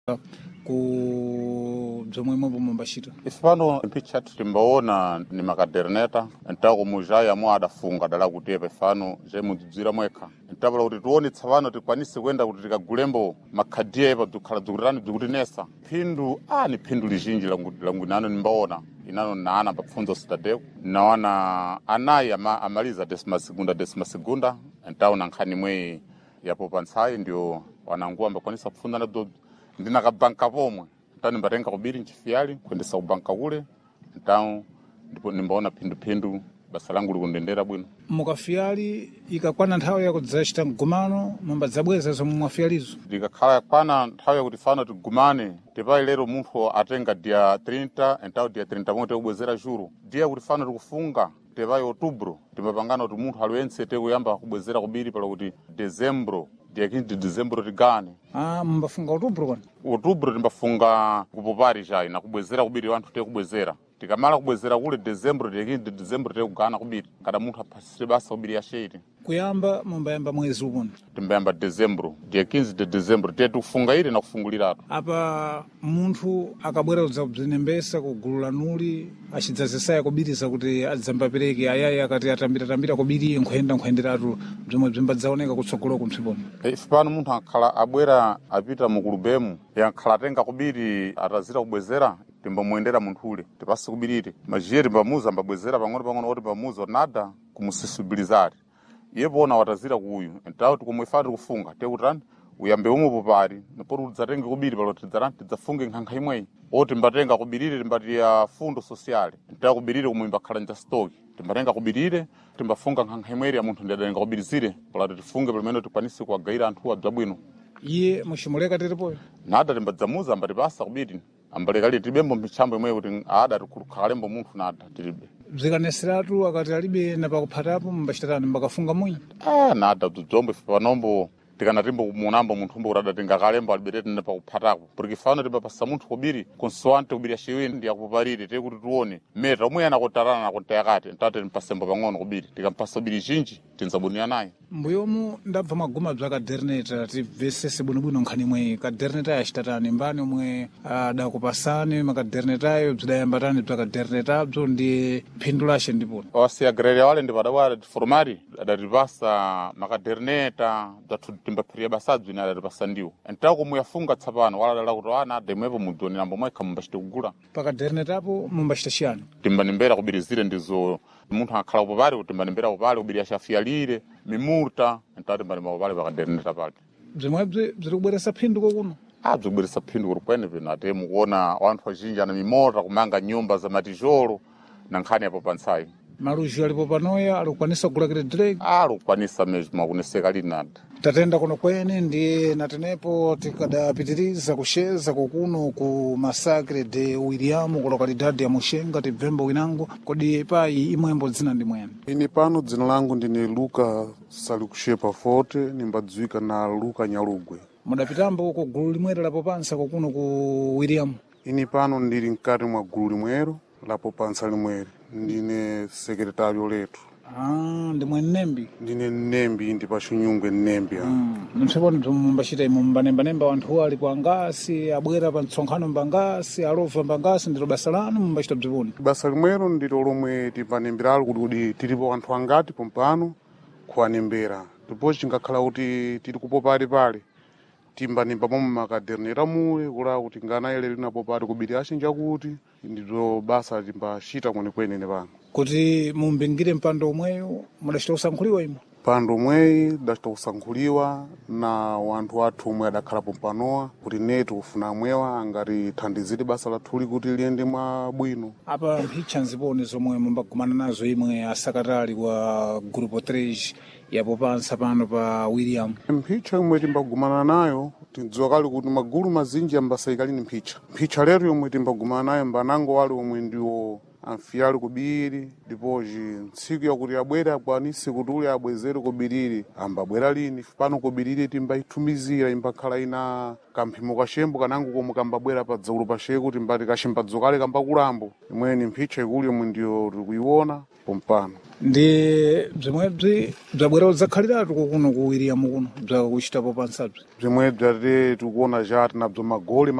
ku bzomwe mwepo mumbachita. Ife pano mphicha timbaona ni makaderneta ntako mujaya mwa adafunga dala kutepa ifano je mudzidzira mwekha ntapala kuti tionetsa pano tikwanise kwenda kuti tikagulembo makhadiye pa dzukhala dzukutirani dzikutinesa phindu ni phindu lizhinji langu nano nimbaona inano naana papfunzo sitadeko nawana anayi amaliza desima segunda ntaona nkhani mwe yapo pantsayi ndio wananguwa mbakwanisa kupfunda na ndinakabanka pomwe ntani mbatenga kubiri nchifiyali kuendesa ubanka kule ntao ndipo nimbaona phindu basa langu likundendera bwino. Mukafiyali ikakwana nthawi yakudzachita mgumano mumbadzabweza zomwe mwafiyalizo likakhala yakwana nthawi yakuti fano tigumane tipai lero munthu atenga dia 30 ntao dia 30 mote ubwezera juro dia kuti fano tikufunga tipai outubro timbapangana kuti munthu aliwense tekuyamba kubwezera kubiri pala kuti dezembro dia 15 dezembro tigane. Mumbafunga outubro kwani? Outubro timbafunga kupopari chai na kubwezera kubiri wanthu tekubwezera tikamala kubwezera kule dezembro dia 15 dezembro tekugana kubiri kada munthu aphasire basa kubiri yasheiti kuyamba mumbayamba mwezi uponi timbayamba dezembro dia 15 de dezembro tikufunga ile na kufunguliratu apa munthu akabwera kudza kubzinembesa kugulu lanuli achidzazesaya kubiriza kuti adzambapereke ayayi akati atambira kubiri nkhoyenderatu bzomwe bzimbadzaoneka kutsogoloko mtsiponi. Ife pano munthu akhala abwera apita mukulubemu yankhala atenga kubiri atazira kubwezera timbamuyendera munthu ule tipasi kubirire majiye timbamuza mbabwezera pang'ono oti mbamuza nada kumusisibilizari iye pona watazira kuuyu ntao tikumwefati kufunga tekutani uyambe umwe popari napoti udzatenge kubiri palo tidzafunge nkhankha imweyi oti mbatenga kubirire timbatiya fundo sociale ntao kubirire kumwe mbakhala nja stoki timbatenga kubirire timbafunga nkhankha imweyi ya munthu ndiadenga kubirizire pala tifunge pamene tikwanise kuwagayira anthu abzabwino. Iye mushimuleka tiripoyo nada timbadzamuza ambatipasa kubiri ambalekali tibembo michambo imwe kuti ada tikukhalembo munthu nada tilibe bzikaneseratu akati alibe napakuphatapo mumbachitani mbakafunga mwini nada bzombo ife panombo tikanatimbo munambo munthu umbo kuti tingakalembo alibereti napakuphatako porque fano timbapasa munthu kubiri konsoante kubiri yaciwini ndiyakupoparire tekuti tione meta omwe anakotarana nakontayakati ntate timpasembo pang'ono kubiri tikampasa kubiri chinji tinzabuniya naye. Mbuyomu ndabva maguma bza kaderneta tibvesese bwinobwino nkhani imwe kaderneta yacitatani mbani omwe adakupasani makadernetayo bzidayambatani bza kadernetabzo ndi phindu lace ndipo wasi agraria wale ndipadawale formari adatipasa makaderneta bzathu timbaphiria basabzi ine adatipasa ndiwo entako muyafunga tsapano waladala kuti ada imwepo mudzoni nambo mwekha mumbachite kugula pakadernetapo mumbachita chiyani timbanimbera kubirizire ndizo munthu akhala kupopari kuti timbanimbera kupali kubiri yachafiyalire mimurta entati mbalima kupali pakaderneta pali bzimwebzi bzirikubweresa phindu kokuno bzikubweresa phindu kuti kwene pino ate mukuona wanthu achinji ana mimota kumanga nyumba za matijolo na nkhani yapo pantsayi maluji alipo panoya alikukwanisa kugulakire direct alikukwanisa mesmo akuneseka linada tatenda kuno kwene ndiye natenepo tikadapitiriza kusheza kokuno ku Massacre de William ku lokalidade ya Mushenga tibvembo winango kodi payi imwembo dzina ndi mwene ini pano dzina langu ndine Luka Salikushepa Forte nimbadziwika na Luka Nyalugwe. Mudapitambo uko gulu limwero lapo pansa kokuno ku William ini pano ndili mkati mwa gulu limwero lapo pansa limwero ndine sekretario letu. Ndimwe nnembi ndine nnembi ndi pachinyungwe nnembi mtseponi bzomumbachita imo mbanembanemba wanthu ali kwa ngasi abwera pa mtsonkhano mbangasi alova mbangasi ndilo basa lanu mumbachita bziponi basa limwero ndilo lomwe timbanembiralo kuti tilipo wanthu angati pompano kuwanembera ndipo chingakhala kuti tili kupopali pale timbanemba momwe makaderneta mule kula kuti nganayele linapopali kubiri achinja kuti ndilo basa timbachita kwenekwene pano kuti mumbingire mpando omweyo mudachita kusankhuliwa imo mpando omweyi dachita kusankhuliwa na wanthu athu omwe adakhalapo panowa kuti netu kufuna amwewa angatithandizire basa lathuli kuti liyende mwa bwino. Apa mphicha nziponi zomwe mumbagumana nazo imwe asakatali wa grupo 3 yapo pansa pano pa William mphicha imwe timbagumana nayo tidziwa kale kuti magulu mazinji ambasayikalini mphicha lero yomwe timbagumana nayo mbanango wale omwe ndiwo amfiyali kubiri ndipoji ntsiku yakuti abwere akwanise kuti ule abwezere kubiriri ambabwera lini pano kubiriri timbaithumizira imbakhala ina kamphimo kashembo kanango komwe kambabwera pa dzaulu pashe kuti mbati kashembadzokale kambakulambo imweni mphicha ikuli yomwe ndiyo tikuiona pompano. ndi bzimwebzi bzabwera udzakhaliratu kuno kuwiriyamu kuno bzakuchitapo pansabzi bzimwebzi ati tikuona chati nabzo magoli